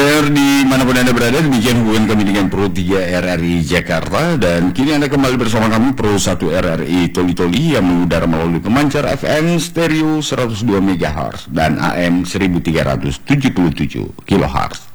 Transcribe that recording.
Pendengar dimanapun Anda berada, demikian hubungan kami dengan Pro 3 RRI Jakarta. Dan kini Anda kembali bersama kami Pro 1 RRI Toli-Toli yang mengudara melalui pemancar FM stereo 102 MHz dan AM 1377 kHz.